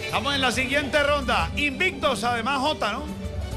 Estamos en la siguiente ronda. Invictos, además, Jota, ¿no?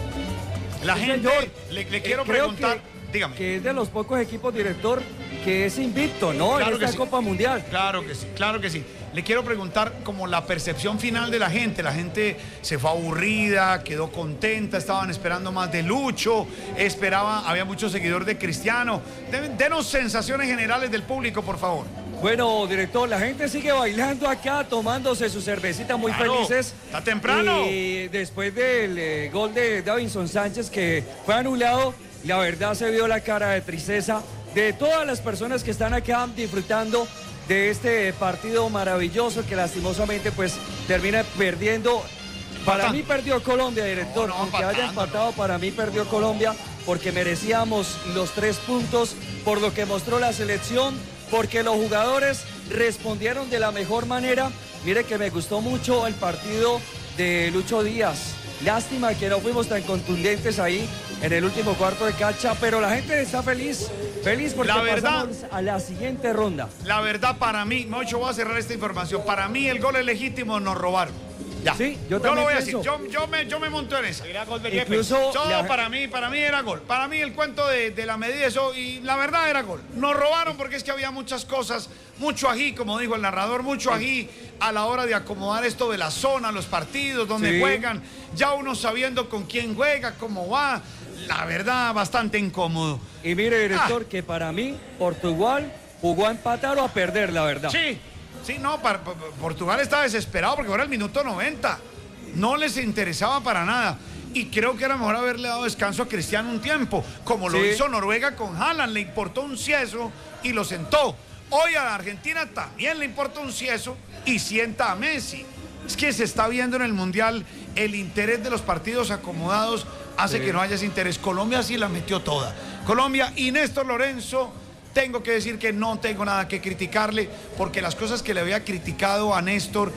La Sí, gente, señor. le quiero Creo preguntar, dígame. que es de los pocos equipos, director, que es invicto, ¿no? Claro En que esta sí. Copa Mundial. Claro que sí, claro que sí. Le quiero preguntar como la percepción final de la gente. La gente se fue aburrida, quedó contenta, estaban esperando más de Lucho, había muchos seguidores de Cristiano. Denos sensaciones generales del público, por favor. Bueno, director, la gente sigue bailando acá, tomándose su cervecita, muy Claro, felices. está temprano. Y después del gol de Davinson Sánchez, que fue anulado, la verdad se vio la cara de tristeza de todas las personas que están acá disfrutando de este partido maravilloso que lastimosamente pues termina perdiendo. Para mí perdió Colombia, director. No, Aunque haya empatado, para mí perdió Colombia porque merecíamos los 3 puntos por lo que mostró la selección, porque los jugadores respondieron de la mejor manera. Mire que me gustó mucho el partido de Lucho Díaz. Lástima que no fuimos tan contundentes ahí en el último cuarto de cancha, pero la gente está feliz porque La verdad, pasamos a la siguiente ronda. La verdad, para mí, Mocho, voy a cerrar esta información. Para mí, el gol es legítimo, nos robaron. Ya. Sí, yo lo también voy a decir. pienso. Yo me monto en esa. Incluso Para mí era gol. Para mí el cuento de la medida, eso, y la verdad era gol. Nos robaron porque es que había muchas cosas, mucho ají, como dijo el narrador, mucho ají a la hora de acomodar esto de la zona, los partidos, donde juegan, ya uno sabiendo con quién juega, cómo va. La verdad, bastante incómodo. Y mire, director, que para mí Portugal jugó a empatar o a perder, la verdad. Sí, no, Portugal estaba desesperado porque ahora el minuto 90. No les interesaba para nada. Y creo que era mejor haberle dado descanso a Cristiano un tiempo, como lo hizo Noruega con Haaland. Le importó un cieso y lo sentó. Hoy a la Argentina también le importa un cieso y sienta a Messi. Es que se está viendo en el Mundial el interés de los partidos acomodados hace que no haya ese interés. Colombia sí la metió toda. Colombia y Néstor Lorenzo, tengo que decir que no tengo nada que criticarle, porque las cosas que le había criticado a Néstor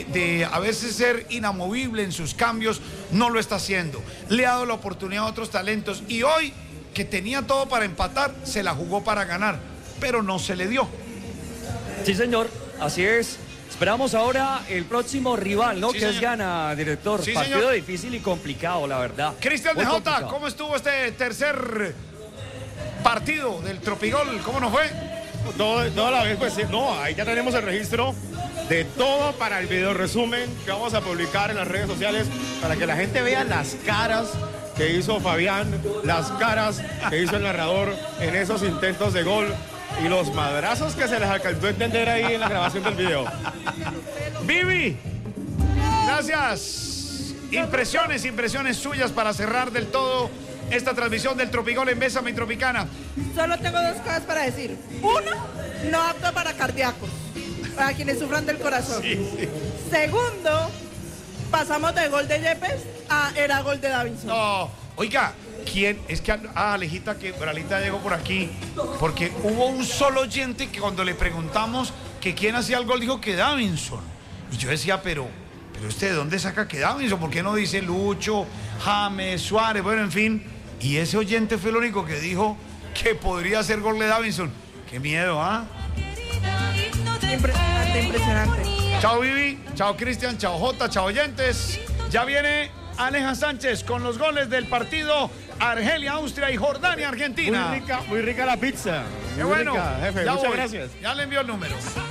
de a veces ser inamovible en sus cambios, no lo está haciendo. Le ha dado la oportunidad a otros talentos y hoy, que tenía todo para empatar, se la jugó para ganar, pero no se le dio. Sí, señor, así es. Esperamos ahora el próximo rival, ¿no? Sí, que señor. es Ghana, director. Sí, Partido señor. difícil y complicado, la verdad. Cristian Muy de Jota, complicado. ¿cómo estuvo este tercer partido del Tropigol? ¿Cómo nos fue? Toda la vez, pues sí, no, ahí ya tenemos el registro de todo para el video resumen que vamos a publicar en las redes sociales para que la gente vea las caras que hizo Fabián, las caras que hizo el narrador en esos intentos de gol y los madrazos que se les alcanzó a entender ahí en la grabación del video. Vivi, gracias. Impresiones suyas para cerrar del todo esta transmisión del Tropigol en Bésame Tropicana. Solo tengo 2 cosas para decir. Uno, no apto para cardíacos, para quienes sufran del corazón. Segundo, pasamos de gol de Yepes a era gol de Davinson. No, oiga, ¿quién? Es que, Alejita, que Bralita llegó por aquí, porque hubo un solo oyente que cuando le preguntamos que quién hacía el gol, dijo que Davinson. Y yo decía, pero ¿usted de dónde saca que Davinson? ¿Por qué no dice Lucho, James, Suárez? Bueno, en fin. Y ese oyente fue el único que dijo que podría hacer gol de Davinson. Qué miedo, ¿ah? Impresionante. Chao Vivi, chao Cristian, chao Jota, chao oyentes. Ya viene Aleja Sánchez con los goles del partido Argelia, Austria y Jordania, Argentina. Muy rica la pizza. Qué bueno. Rica, jefe. Ya Muchas voy. gracias. Ya le envió el número.